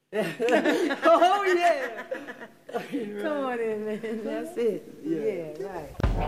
Oh yeah. Come on in, man. That's it. Yeah, right.